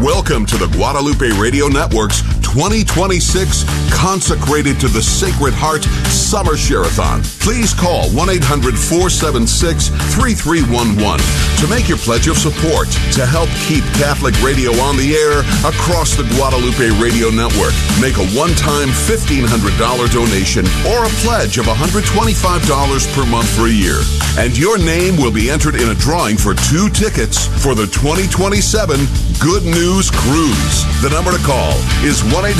Welcome to the Guadalupe Radio Network's 2026 Consecrated to the Sacred Heart Summer Share-a-thon. Please call 1-800-476-3311 to make your pledge of support to help keep Catholic radio on the air across the Guadalupe Radio Network. Make a one-time $1,500 donation or a pledge of $125 per month for a year. And your name will be entered in a drawing for 2 tickets for the 2027 Good News Cruise. The number to call is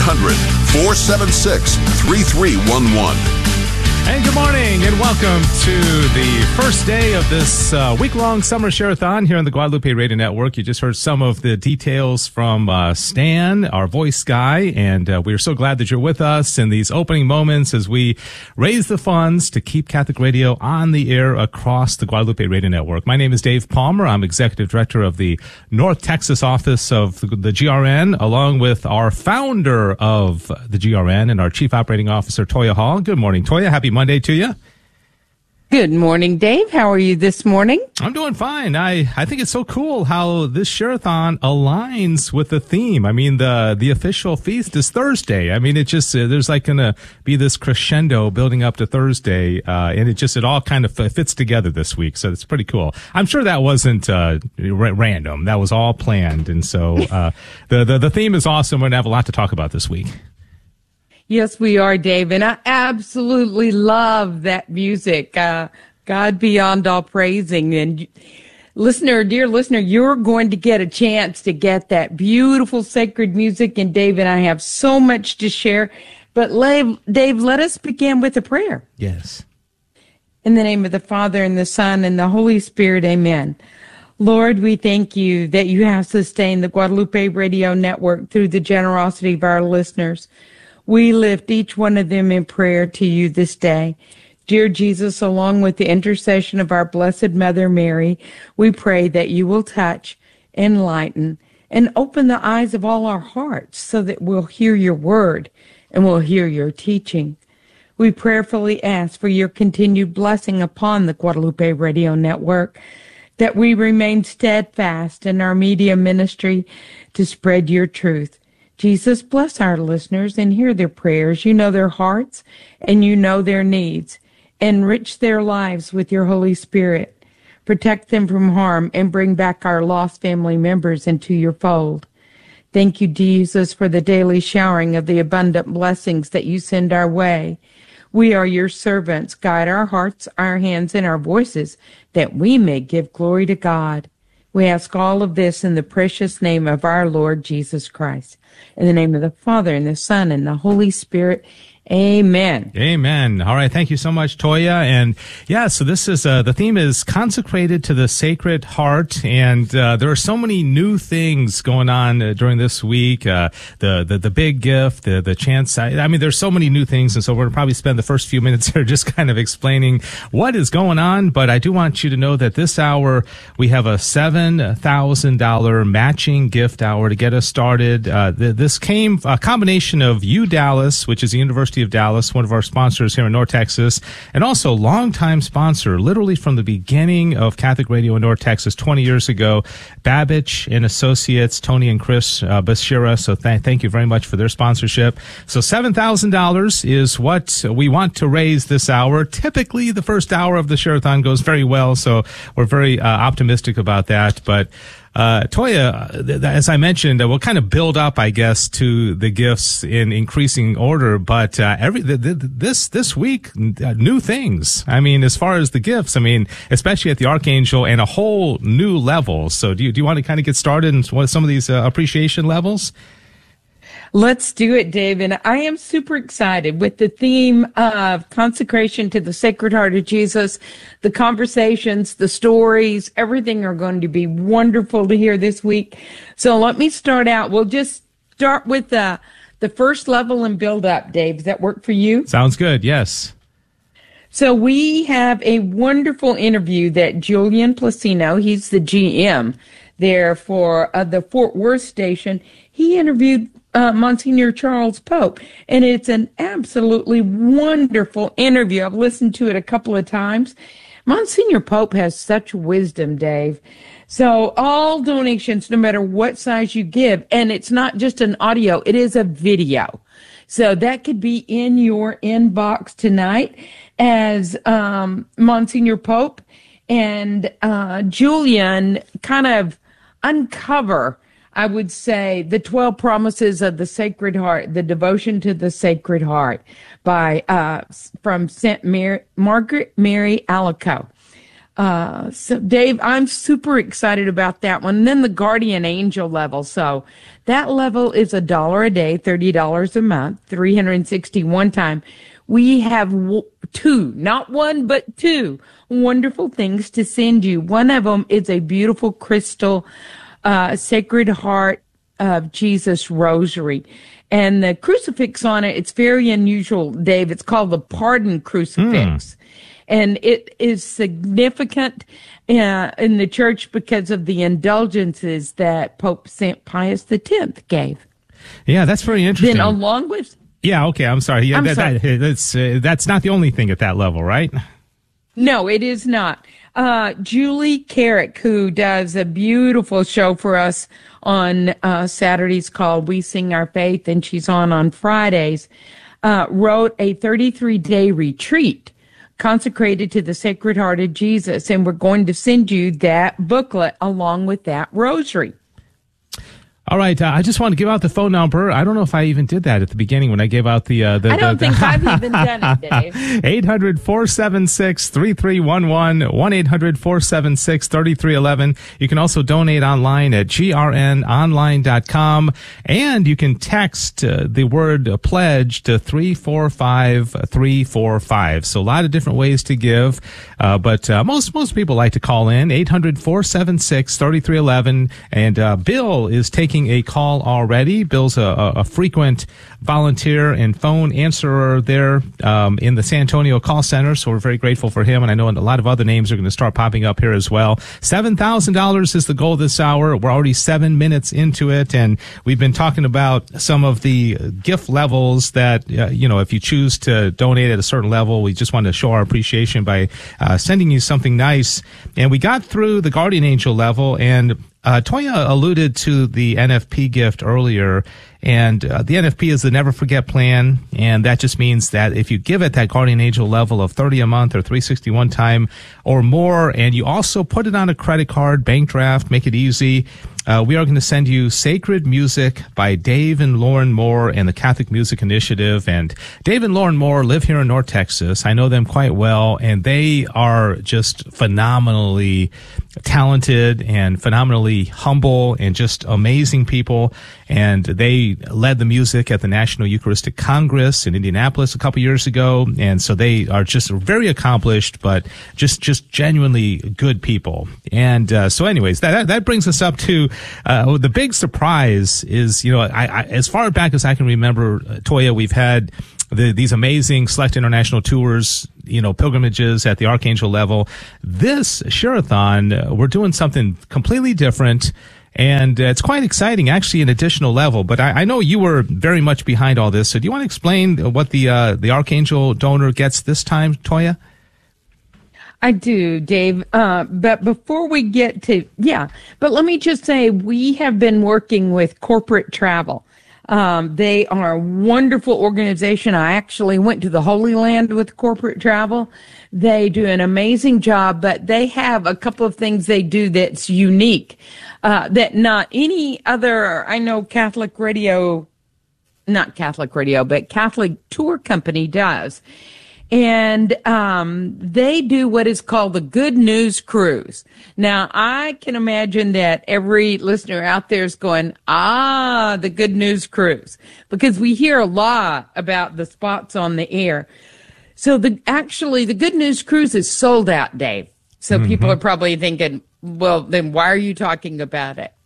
1-800-476-3311. And good morning and welcome to the first day of this week-long summer share-a-thon here on the Guadalupe Radio Network. You just heard some of the details from Stan, our voice guy, and we're so glad that you're with us in these opening moments as we raise the funds to keep Catholic radio on the air across the Guadalupe Radio Network. My name is Dave Palmer. I'm Executive Director of the North Texas office of the GRN, along with our founder of the GRN and our Chief Operating Officer, Toya Hall. Good morning, Toya. Happy Monday to you. Good morning, Dave. How are you this morning? I'm doing fine. I think it's so cool how this share-a-thon aligns with the theme. I mean, the official feast is Thursday. I mean, it just, there's like going to be this crescendo building up to Thursday, and it all kind of fits together this week. So it's pretty cool. I'm sure that wasn't random. That was all planned. And so the theme is awesome. We're going to have a lot to talk about this week. Yes, we are, Dave, and I absolutely love that music. God beyond all praising. And dear listener, you're going to get a chance to get that beautiful sacred music. And Dave and I have so much to share. But Dave, let us begin with a prayer. Yes. In the name of the Father and the Son and the Holy Spirit, amen. Lord, we thank you that you have sustained the Guadalupe Radio Network through the generosity of our listeners. We lift each one of them in prayer to you this day. Dear Jesus, along with the intercession of our Blessed Mother Mary, we pray that you will touch, enlighten, and open the eyes of all our hearts so that we'll hear your word and we'll hear your teaching. We prayerfully ask for your continued blessing upon the Guadalupe Radio Network, that we remain steadfast in our media ministry to spread your truth. Jesus, bless our listeners and hear their prayers. You know their hearts and you know their needs. Enrich their lives with your Holy Spirit. Protect them from harm and bring back our lost family members into your fold. Thank you, Jesus, for the daily showering of the abundant blessings that you send our way. We are your servants. Guide our hearts, our hands, and our voices that we may give glory to God. We ask all of this in the precious name of our Lord Jesus Christ. In the name of the Father, and the Son, and the Holy Spirit. Amen. Amen. All right. Thank you so much, Toya. And yeah, so this is, the theme is consecrated to the Sacred Heart. And, there are so many new things going on during this week. The big gift, the chance. I mean, there's so many new things. And so we're going to probably spend the first few minutes here just kind of explaining what is going on. But I do want you to know that this hour, we have a $7,000 matching gift hour to get us started. This came a combination of UDallas, which is the University of Dallas, one of our sponsors here in North Texas, and also longtime sponsor, literally from the beginning of Catholic Radio in North Texas 20 years ago, Babbage and Associates, Tony and Chris Bashira. So thank you very much for their sponsorship. So $7,000 is what we want to raise this hour. Typically, the first hour of the share-a-thon goes very well, so we're very optimistic about that. But Toya, as I mentioned, we'll kind of build up, I guess, to the gifts in increasing order. But this week, new things. I mean, as far as the gifts, I mean, especially at the Archangel and a whole new level. So do you want to kind of get started in some of these appreciation levels? Let's do it, Dave. And I am super excited with the theme of consecration to the Sacred Heart of Jesus. The conversations, the stories, everything are going to be wonderful to hear this week. So let me start out. We'll just start with the first level and build up, Dave. Does that work for you? Sounds good. Yes. So we have a wonderful interview that Julian Placino, he's the GM there for the Fort Worth station. He interviewed Monsignor Charles Pope, and it's an absolutely wonderful interview. I've listened to it a couple of times, Monsignor Pope has such wisdom, Dave. So all donations, no matter what size you give, and it's not just an audio, it is a video. So that could be in your inbox tonight as Monsignor Pope and Julian kind of uncover, I would say, the 12 Promises of the Sacred Heart, the Devotion to the Sacred Heart from St. Margaret Mary Alacoque. So Dave, I'm super excited about that one. And then the Guardian Angel level. So that level is $1 a day, $30 a month, 361 time. We have two, not one, but two wonderful things to send you. One of them is a beautiful crystal, Sacred Heart of Jesus rosary. And the crucifix on it, it's very unusual, Dave. It's called the Pardon Crucifix. And it is significant in the church because of the indulgences that Pope St. Pius X gave. Yeah, that's very interesting. Then along with... Yeah, okay, I'm sorry. Yeah, that's not the only thing at that level, right? No, it is not. Julie Carrick, who does a beautiful show for us on Saturdays called We Sing Our Faith, and she's on Fridays, wrote a 33-day retreat consecrated to the Sacred Heart of Jesus, and we're going to send you that booklet along with that rosary. All right, I just want to give out the phone number. I don't know if I even did that at the beginning when I gave out the I don't think I've even done it, Dave. 800-476-3311, 1-800-476-3311. You can also donate online at grnonline.com, and you can text the word pledge to 345-345. So a lot of different ways to give, but most people like to call in, 800-476-3311, and Bill is taking a call already. Bill's a frequent volunteer and phone answerer there in the San Antonio call center, so we're very grateful for him, and I know a lot of other names are going to start popping up here as well. $7,000 is the goal this hour. We're already 7 minutes into it, and we've been talking about some of the gift levels that, if you choose to donate at a certain level, we just want to show our appreciation by sending you something nice. And we got through the Guardian Angel level, and Toya alluded to the NFP gift earlier, and the NFP is the Never Forget plan, and that just means that if you give at that Guardian Angel level of $30 a month or 361 time or more, and you also put it on a credit card, bank draft, make it easy, we are going to send you Sacred Music by Dave and Lauren Moore and the Catholic Music Initiative. And Dave and Lauren Moore live here in North Texas. I know them quite well, and they are just phenomenally talented and phenomenally humble and just amazing people. And they led the music at the National Eucharistic Congress in Indianapolis a couple years ago. And so they are just very accomplished, but just genuinely good people. And so anyways, that brings us up to the big surprise is, I as far back as I can remember, Toya, we've had these amazing Select International tours, pilgrimages at the Archangel level. This Share-a-thon, we're doing something completely different. And it's quite exciting, actually, an additional level. But I know you were very much behind all this. So do you want to explain what the Archangel donor gets this time, Toya? I do, Dave. But before we get to, but let me just say, we have been working with Corporate Travel. They are a wonderful organization. I actually went to the Holy Land with Corporate Travel. They do an amazing job, but they have a couple of things they do that's unique, that not any other, I know Catholic tour company does. And they do what is called the Good News Cruise. Now, I can imagine that every listener out there is going, the Good News Cruise, because we hear a lot about the spots on the air. So the Good News Cruise is sold out, Dave. So people are probably thinking, well, then why are you talking about it?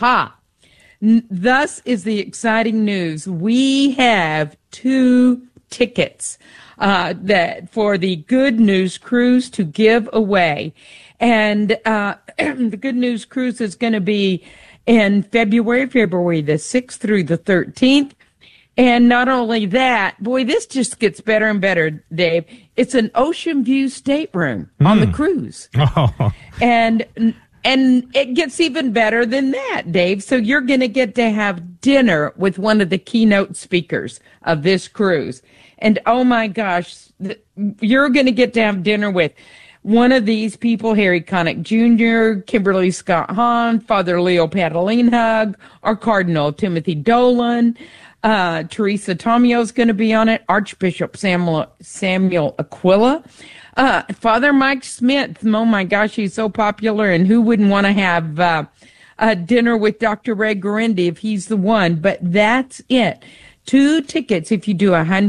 Thus is the exciting news. We have 2 tickets that for the Good News Cruise to give away. And the Good News Cruise is going to be in February the 6th through the 13th. And not only that, boy, this just gets better and better, Dave. it's an ocean view stateroom on the cruise. Oh. And it gets even better than that, Dave. So you're going to get to have dinner with one of the keynote speakers of this cruise. And oh my gosh, you're going to get to have dinner with one of these people, Harry Connick Jr., Kimberly Scott Hahn, Father Leo Patalinhug, our Cardinal Timothy Dolan. Teresa Tomeo is going to be on it. Archbishop Samuel Aquila. Father Mike Smith. Oh my gosh, he's so popular. And who wouldn't want to have a dinner with Dr. Ray Guarendi if he's the one? But that's it. 2 tickets if you do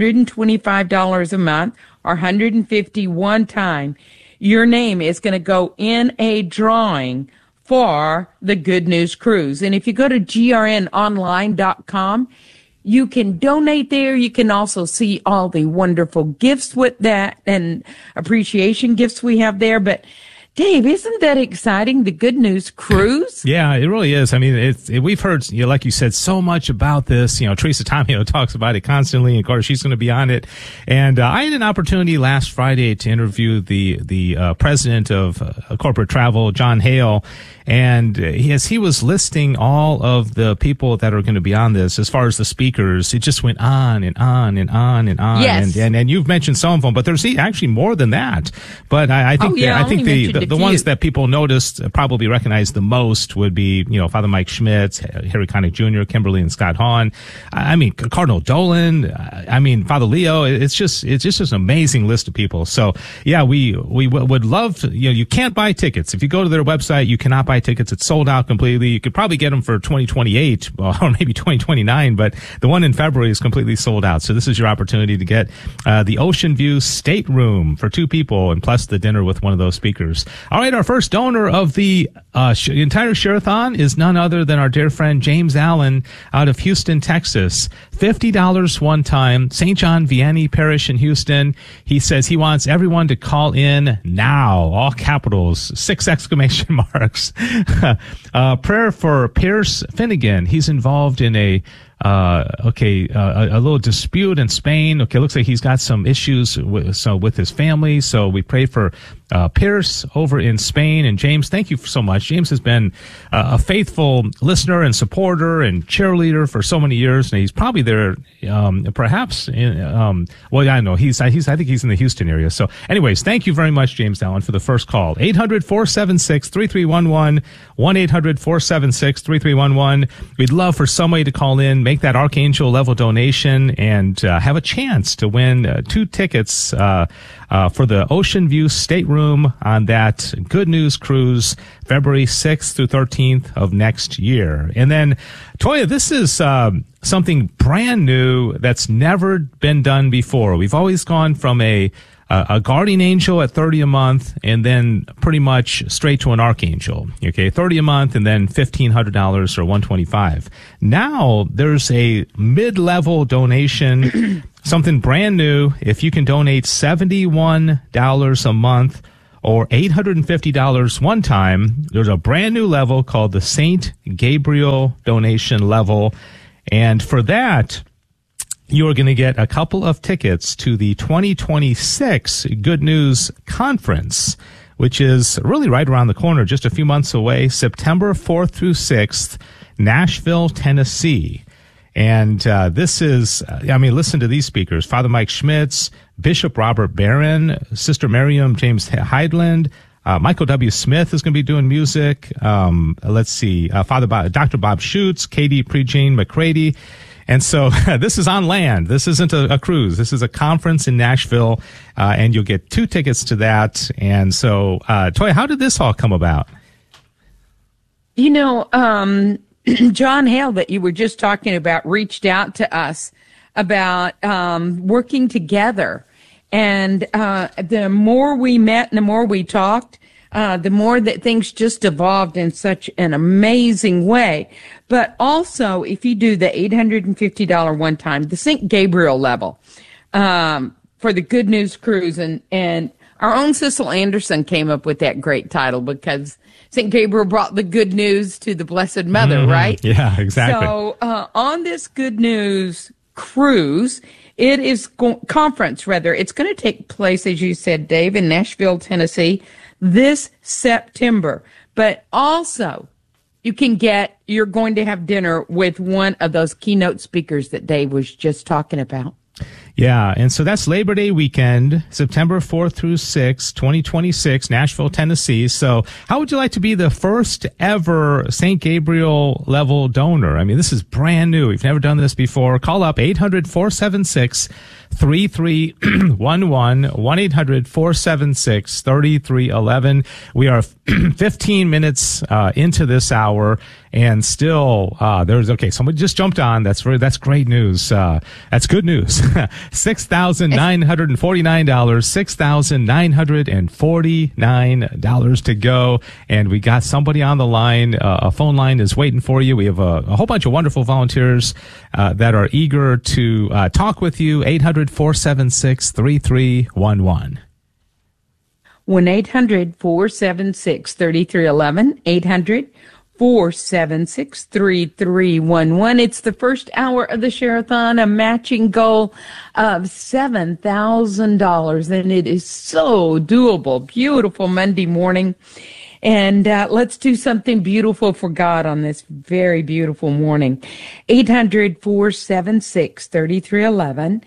$125 a month or $150 one time. Your name is going to go in a drawing for the Good News Cruise. And if you go to grnonline.com, you can donate there. You can also see all the wonderful gifts with that and appreciation gifts we have there. But Dave, isn't that exciting? The Good News Cruise? Yeah, it really is. I mean, we've heard, like you said, so much about this. Teresa Tomeo talks about it constantly. And of course, she's going to be on it. And I had an opportunity last Friday to interview the president of corporate travel, John Hale. And as he was listing all of the people that are going to be on this, as far as the speakers, it just went on and on and on and on. Yes. And you've mentioned some of them, but there's actually more than that. But I think the ones that people noticed, probably recognized the most would be, Father Mike Schmitz, Harry Connick Jr., Kimberly and Scott Hahn. I mean, Cardinal Dolan. Father Leo. It's just an amazing list of people. So yeah, we would love to, you can't buy tickets. If you go to their website, you cannot buy tickets. It's sold out completely. You could probably get them for 2028 or maybe 2029, but the one in February is completely sold out. So this is your opportunity to get the Ocean View stateroom for 2 people and plus the dinner with one of those speakers. All right, our first donor of the entire Share-a-thon is none other than our dear friend James Allen out of Houston, Texas. $50 one time, St. John Vianney Parish in Houston. He says he wants everyone to call in now, all capitals, 6 exclamation marks. Prayer for Pierce Finnegan. He's involved in a little dispute in Spain. Okay, looks like he's got some issues with his family. So we pray for Pierce over in Spain. And James, thank you so much. James has been a faithful listener and supporter and cheerleader for so many years, and he's probably there, perhaps. I don't know. I think he's in the Houston area. So, anyways, thank you very much, James Allen, for the first call. 800-476-3311, 1-800-476-3311. We'd love for somebody to call in, make that Archangel level donation, and have a chance to win 2 tickets for the Ocean View stateroom on that Good News Cruise, February 6th through 13th of next year. And then, Toya, this is something brand new that's never been done before. We've always gone from a guardian angel at $30 a month, and then pretty much straight to an archangel. Okay, $30 a month, and then $1,500 or $125. Now there's a mid-level donation, something brand new. If you can donate $71 a month or $850 one time, there's a brand new level called the St. Gabriel donation level, and for that, you are going to get a couple of tickets to the 2026 Good News Conference, which is really right around the corner, just a few months away, September 4th through 6th, Nashville, Tennessee. And this is, listen to these speakers: Father Mike Schmitz, Bishop Robert Barron, Sister Miriam James Heidland, Michael W. Smith is going to be doing music. Dr. Bob Schutz, Katie Prejean McCready. And so this is on land. This isn't a cruise. This is a conference in Nashville, and you'll get 2 tickets to that. And so, Toya, how did this all come about? John Hale, that you were just talking about, reached out to us about working together. And the more we met and the more we talked, the more that things just evolved in such an amazing way. But also, if you do the $850 one time, the St. Gabriel level, for the Good News Cruise, and our own Cecil Anderson came up with that great title because St. Gabriel brought the good news to the Blessed Mother, right? Yeah, exactly. So, on this Good News Cruise, It is conference, rather. It's going to take place, as you said, Dave, in Nashville, Tennessee, this September. But also, you're going to have dinner with one of those keynote speakers that Dave was just talking about. Yeah, and so that's Labor Day weekend, September 4th through 6th, 2026, Nashville, Tennessee. So how would you like to be the first ever St. Gabriel level donor? I mean, this is brand new. We've never done this before. Call up 800-476-3311, 1-800-476-3311. We are 15 minutes into this hour, and still someone just jumped on. That's great news. That's good news. $6,949, $6,949 to go, and we got somebody on the line. A phone line is waiting for you. We have a whole bunch of wonderful volunteers that are eager to talk with you. 800-476-3311. 1-800-476-3311, 800-476-3311. It's the first hour of the Share-a-thon, a matching goal of $7,000, and it is so doable. Beautiful Monday morning. And let's do something beautiful for God on this very beautiful morning. 800-476-3311,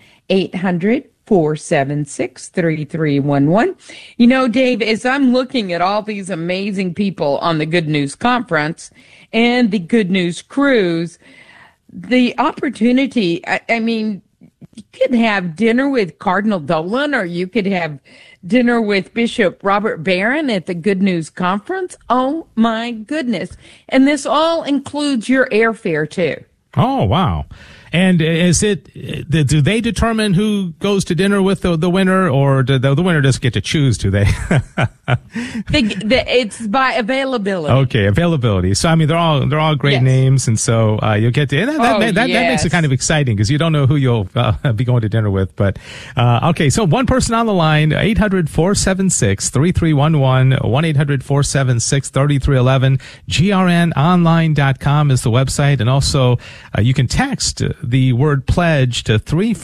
800-476-3311. You know, Dave, as I'm looking at all these amazing people on the Good News Conference and the Good News Cruise, the opportunity, I mean, you could have dinner with Cardinal Dolan, or you could have dinner with Bishop Robert Barron at the Good News Conference. Oh, my goodness. And this all includes your airfare, too. Oh, wow. And is it, do they determine who goes to dinner with the winner, or do the winner doesn't get to choose, do they? It's by availability. Okay, availability. So, I mean, they're all great Yes. names, and so you'll get to, and that makes it kind of exciting, because you don't know who you'll be going to dinner with. But, okay, so one person on the line, 800-476-3311, 1-800-476-3311, grnonline.com is the website, and also you can text the word pledge to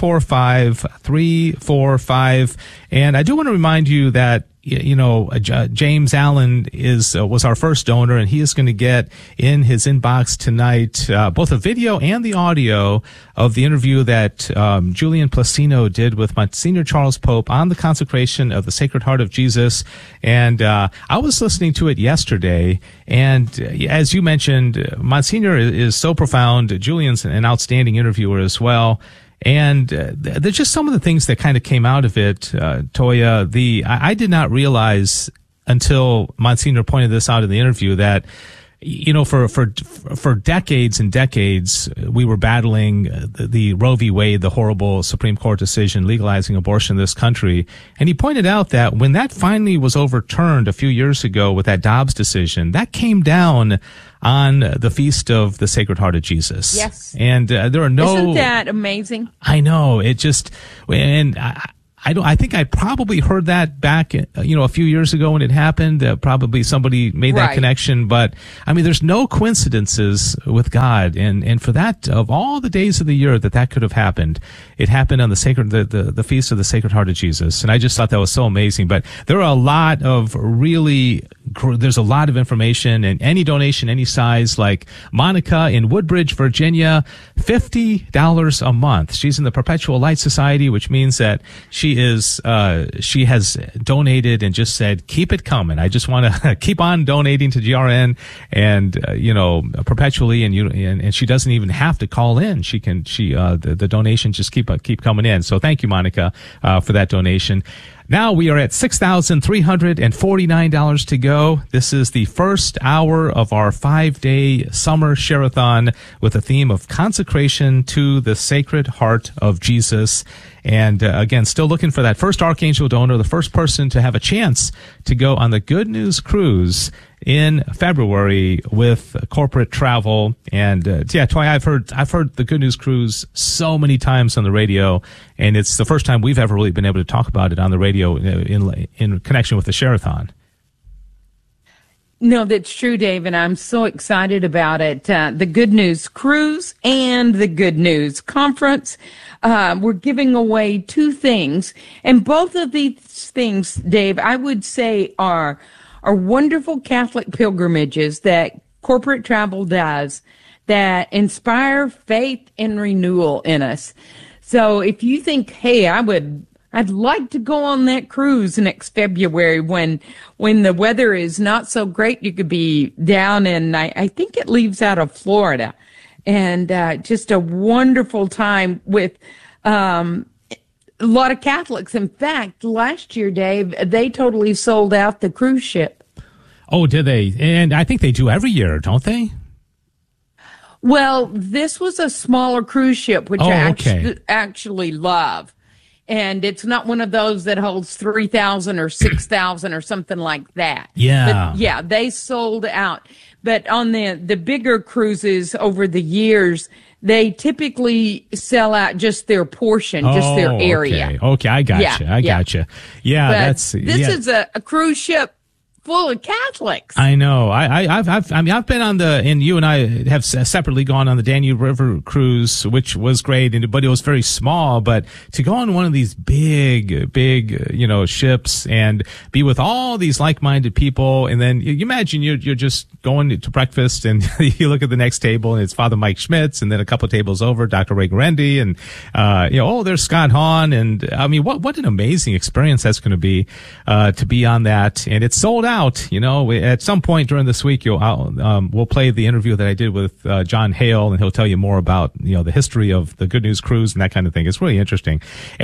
345-345. And I do want to remind you that, you know, James Allen was our first donor, and he is going to get in his inbox tonight both a video and the audio of the interview that Julian Placino did with Monsignor Charles Pope on the consecration of the Sacred Heart of Jesus. And I was listening to it yesterday, and as you mentioned, Monsignor is so profound. Julian's an outstanding interviewer as well. And there's just some of the things that kind of came out of it, Toya. I did not realize until Monsignor pointed this out in the interview that, you know, for decades and decades, we were battling the Roe v. Wade, the horrible Supreme Court decision legalizing abortion in this country. And he pointed out that when that finally was overturned a few years ago with that Dobbs decision, that came down on the Feast of the Sacred Heart of Jesus. Yes. And there are no... Isn't that amazing? I know. It just... And I think I probably heard that back, a few years ago when it happened. Probably somebody made that connection. But, I mean, there's no coincidences with God. And for that, of all the days of the year that could have happened, it happened on the Feast of the Sacred Heart of Jesus. And I just thought that was so amazing. But there are a lot of there's a lot of information, and any donation, any size, like Monica in Woodbridge, Virginia, $50 a month. She's in the Perpetual Light Society, which means that she has donated and just said, keep it coming. I just want to keep on donating to GRN and, perpetually. And she doesn't even have to call in. The donations just keep coming in. So thank you, Monica, for that donation. Now we are at $6,349 to go. This is the first hour of our 5-day summer share-a-thon with a theme of consecration to the Sacred Heart of Jesus. And again, still looking for that first Archangel donor, the first person to have a chance to go on the Good News Cruise in February with corporate travel. And Toy, I've heard the Good News Cruise so many times on the radio, and it's the first time we've ever really been able to talk about it on the radio in connection with the Share-a-thon. No, that's true, Dave, and I'm so excited about it. The Good News Cruise and the Good News Conference. We're giving away two things, and both of these things, Dave, I would say are wonderful Catholic pilgrimages that corporate travel does that inspire faith and renewal in us. So if you think, hey, I'd like to go on that cruise next February when the weather is not so great. You could be down in, I think it leaves out of Florida, and just a wonderful time with a lot of Catholics. In fact, last year, Dave, they totally sold out the cruise ship. Oh, did they? And I think they do every year, don't they? Well, this was a smaller cruise ship, which I actually love. And it's not one of those that holds 3,000 or 6,000 or something like that. Yeah. But yeah, they sold out. But on the bigger cruises over the years, they typically sell out just their portion, just their area. Okay, I gotcha. Yeah, but this is a cruise ship full of Catholics. I know. I've been on and you and I have separately gone on the Danube River cruise, which was great, but it was very small. But to go on one of these big, ships and be with all these like-minded people, and then you imagine you're just going to breakfast, and you look at the next table, and it's Father Mike Schmitz, and then a couple of tables over, Dr. Ray Guarendi, and there's Scott Hahn, and I mean, what an amazing experience that's going to be on that, and it's sold out. At some point during this week, we'll play the interview that I did with John Hale, and he'll tell you more about the history of the Good News Cruise and that kind of thing. It's really interesting.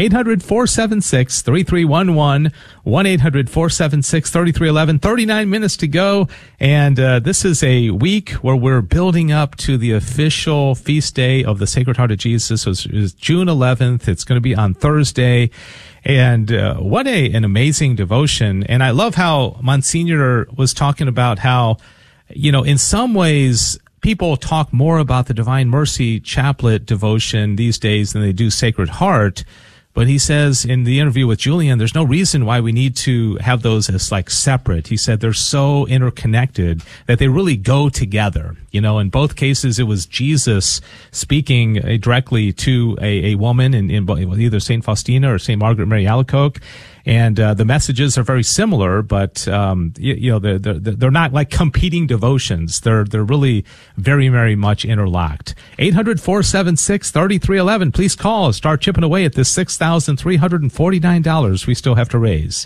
800-476-3311, 1-800-476-3311. 39 minutes to go, and this is a week where we're building up to the official feast day of the Sacred Heart of Jesus. It's June 11th. It's going to be on Thursday. And what an amazing devotion. And I love how Monsignor was talking about how, in some ways, people talk more about the Divine Mercy Chaplet devotion these days than they do Sacred Heart. But he says in the interview with Julian, there's no reason why we need to have those as like separate. He said they're so interconnected that they really go together. In both cases, it was Jesus speaking directly to a woman in either St. Faustina or St. Margaret Mary Alacoque. And the messages are very similar, but they're not like competing devotions. They're really very, very much interlocked. 800-476-3311. Please call. Start chipping away at this $6,349 we still have to raise.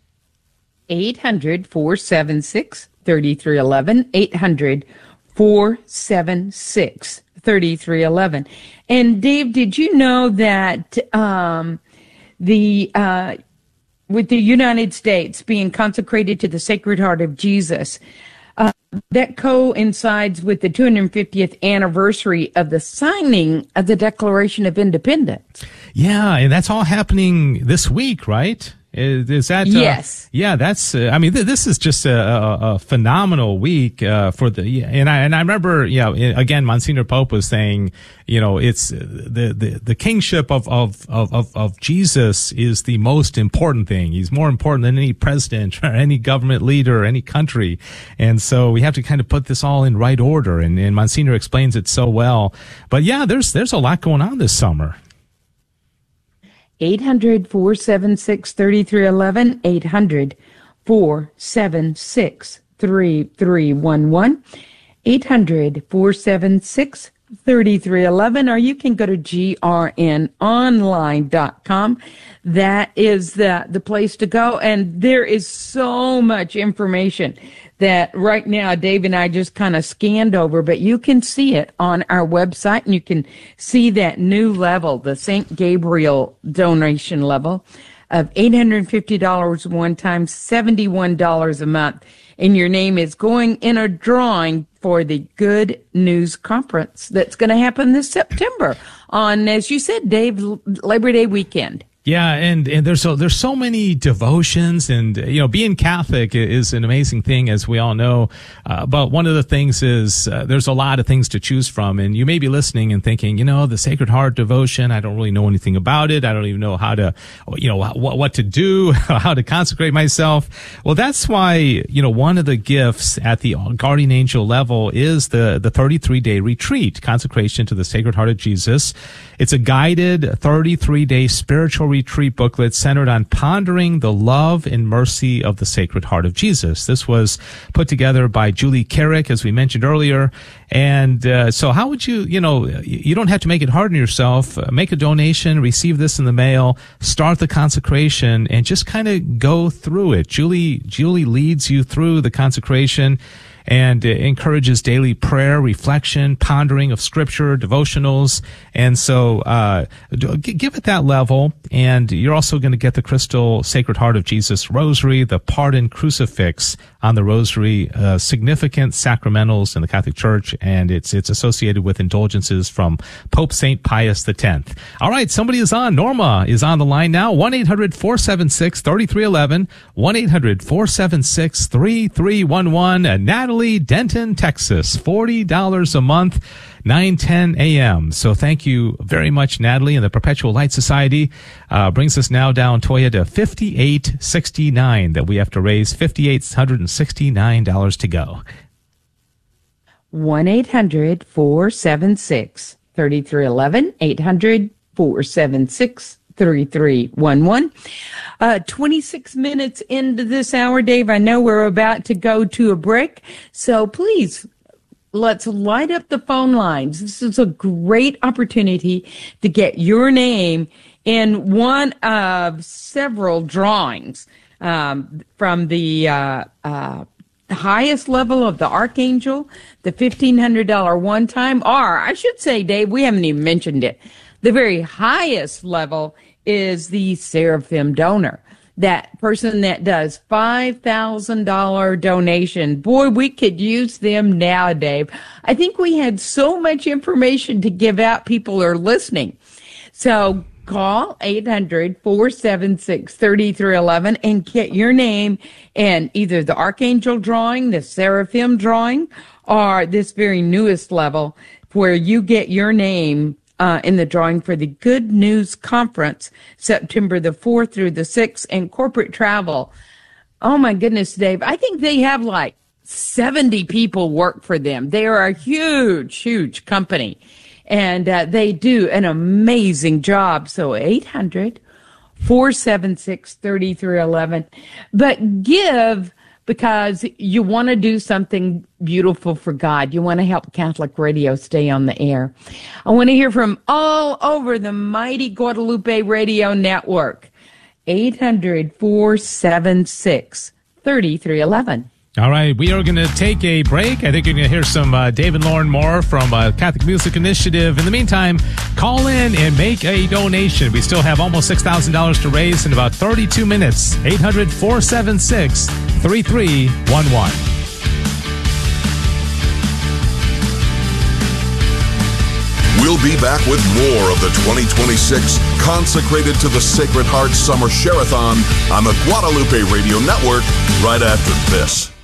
800-476-3311. 800-476-3311. And Dave, did you know that with the United States being consecrated to the Sacred Heart of Jesus, that coincides with the 250th anniversary of the signing of the Declaration of Independence? Yeah, and that's all happening this week, right? Is that yes? Yeah, that's. This is just a phenomenal week for the. And I remember, again, Monsignor Pope was saying, it's the kingship of Jesus is the most important thing. He's more important than any president or any government leader or any country, and so we have to kind of put this all in right order. And Monsignor explains it so well. But yeah, there's a lot going on this summer. 800-476-3311, 800-476-3311, 800-476-3311, or you can go to grnonline.com. That is the place to go, and there is so much information that right now Dave and I just kind of scanned over, but you can see it on our website, and you can see that new level, the St. Gabriel donation level of $850 one time, $71 a month, and your name is going in a drawing for the Good News Conference that's going to happen this September on, as you said, Dave, Labor Day weekend. Yeah, and there's so many devotions, and being Catholic is an amazing thing, as we all know. But one of the things is there's a lot of things to choose from, and you may be listening and thinking, the Sacred Heart devotion, I don't really know anything about it. I don't even know how to, what to do, how to consecrate myself. Well, that's why one of the gifts at the Guardian Angel level is the 33-day retreat, consecration to the Sacred Heart of Jesus. It's a guided 33-day spiritual retreat booklet centered on pondering the love and mercy of the Sacred Heart of Jesus. This was put together by Julie Carrick, as we mentioned earlier. And so how would you don't have to make it hard on yourself. Make a donation, receive this in the mail, start the consecration, and just kind of go through it. Julie leads you through the consecration and encourages daily prayer, reflection, pondering of Scripture, devotionals. And so give it that level, and you're also going to get the Crystal Sacred Heart of Jesus Rosary, the Pardon Crucifix on the Rosary, significant sacramentals in the Catholic Church, and it's associated with indulgences from Pope St. Pius X. All right, somebody is on. Norma is on the line now. 1-800-476-3311, 1-800-476-3311, Natalie, Denton, Texas, $40 a month, 9:10 a.m. So thank you very much, Natalie, and the Perpetual Light Society. Brings us now down, Toya, to $58.69 that we have to raise, $5,869 to go. 1-800-476-3311, 800-476-3311. 26 minutes into this hour, Dave. I know we're about to go to a break, so please, let's light up the phone lines. This is a great opportunity to get your name in one of several drawings from the highest level of the Archangel, the $1,500 one-time, or I should say, Dave, we haven't even mentioned it. The very highest level is the Seraphim donor. That person that does $5,000 donation. Boy, we could use them now, Dave. I think we had so much information to give out. People are listening. So call 800-476-3311 and get your name in either the Archangel drawing, the Seraphim drawing, or this very newest level where you get your name in the drawing for the Good News Conference, September the 4th through the 6th, and corporate travel. Oh, my goodness, Dave. I think they have like 70 people work for them. They are a huge, huge company, and they do an amazing job. So 800-476-3311. But give because you want to do something beautiful for God. You want to help Catholic Radio stay on the air. I want to hear from all over the mighty Guadalupe Radio Network. 800-476-3311. All right, we are going to take a break. I think you're going to hear some David Lauren Moore from Catholic Music Initiative. In the meantime, call in and make a donation. We still have almost $6,000 to raise in about 32 minutes. 800-476-3311. We'll be back with more of the 2026 Consecrated to the Sacred Heart Summer Share-a-thon on the Guadalupe Radio Network right after this.